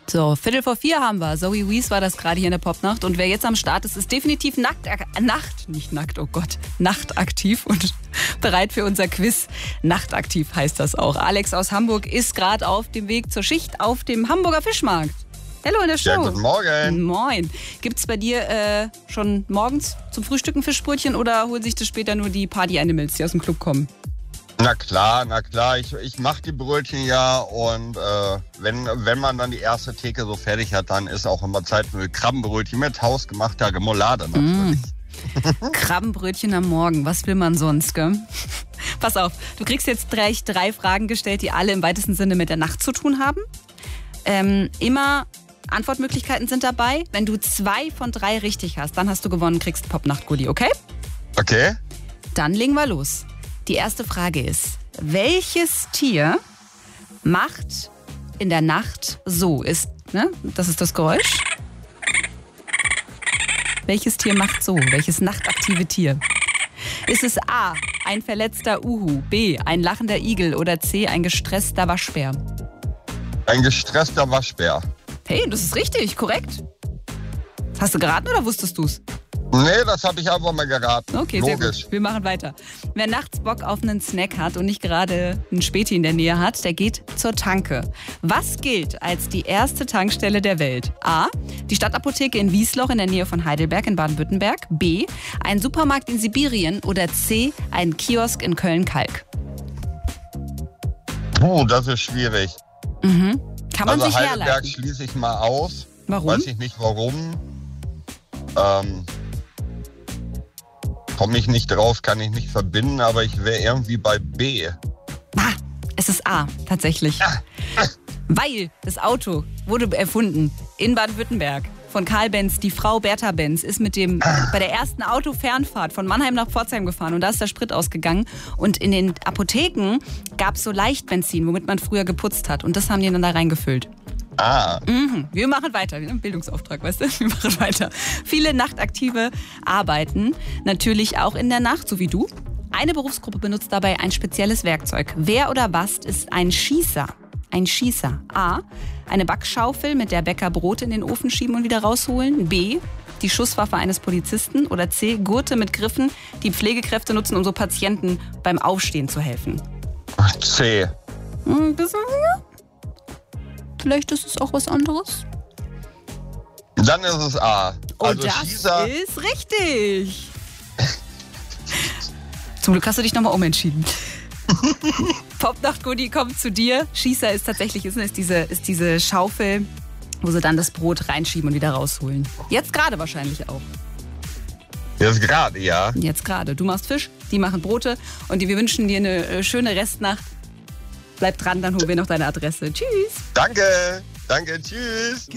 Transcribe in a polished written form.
So, 3:45 haben wir. Zoe Wees war das gerade hier in der Popnacht. Und wer jetzt am Start ist, ist definitiv nachtaktiv und bereit für unser Quiz. Nachtaktiv heißt das auch. Alex aus Hamburg ist gerade auf dem Weg zur Schicht auf dem Hamburger Fischmarkt. Hallo in der Show. Ja, guten Morgen. Moin. Gibt es bei dir schon morgens zum Frühstück ein Fischbrötchen oder holen sich das später nur die Party Animals, die aus dem Club kommen? Na klar. Ich mache die Brötchen ja und wenn man dann die erste Theke so fertig hat, dann ist auch immer Zeit für Krabbenbrötchen mit hausgemachter Remoulade natürlich. Krabbenbrötchen am Morgen, was will man sonst, gell? Pass auf, du kriegst jetzt gleich 3 Fragen gestellt, die alle im weitesten Sinne mit der Nacht zu tun haben. Immer Antwortmöglichkeiten sind dabei. Wenn du 2 von 3 richtig hast, dann hast du gewonnen, kriegst Popnacht-Goodie, okay? Okay. Dann legen wir los. Die erste Frage ist, welches Tier macht in der Nacht so? Das ist das Geräusch. Welches Tier macht so? Welches nachtaktive Tier? Ist es A, ein verletzter Uhu, B, ein lachender Igel oder C, ein gestresster Waschbär? Ein gestresster Waschbär. Hey, das ist richtig, korrekt. Hast du geraten oder wusstest du's? Nee, das habe ich einfach mal geraten. Okay, logisch. sehr gut. Wir machen weiter. Wer nachts Bock auf einen Snack hat und nicht gerade einen Späti in der Nähe hat, der geht zur Tanke. Was gilt als die erste Tankstelle der Welt? A, die Stadtapotheke in Wiesloch in der Nähe von Heidelberg in Baden-Württemberg. B, ein Supermarkt in Sibirien. Oder C, ein Kiosk in Köln-Kalk. Das ist schwierig. Kann man sich Heidelberg herleiten. schließe ich mal aus. Warum? Weiß ich nicht warum. Komme ich nicht drauf, kann ich nicht verbinden, aber ich wäre irgendwie bei B. Es ist A, tatsächlich. Weil das Auto wurde erfunden in Baden-Württemberg von Karl Benz. Die Frau Bertha Benz ist mit dem bei der ersten Autofernfahrt von Mannheim nach Pforzheim gefahren und da ist der Sprit ausgegangen. Und in den Apotheken gab es so Leichtbenzin, womit man früher geputzt hat. Und das haben die dann da reingefüllt. Wir machen weiter. Wir haben einen Bildungsauftrag, weißt du? Wir machen weiter. Viele Nachtaktive arbeiten natürlich auch in der Nacht, so wie du. Eine Berufsgruppe benutzt dabei ein spezielles Werkzeug. Wer oder was ist ein Schießer? Ein Schießer. A, eine Backschaufel, mit der Bäcker Brot in den Ofen schieben und wieder rausholen. B, die Schusswaffe eines Polizisten. Oder C, Gurte mit Griffen, die Pflegekräfte nutzen, um so Patienten beim Aufstehen zu helfen. C. Vielleicht ist es auch was anderes. Dann ist es A. Und das Schießer. ist richtig. Zum Glück hast du dich nochmal umentschieden. Popnacht-Goodie kommt zu dir. Schießer ist tatsächlich ist diese Schaufel, wo sie dann das Brot reinschieben und wieder rausholen. Jetzt gerade wahrscheinlich auch. Jetzt gerade, ja. Jetzt gerade. Du machst Fisch, die machen Brote und wir wünschen dir eine schöne Restnacht. Bleib dran, dann holen wir noch deine Adresse. Tschüss. Danke, tschüss.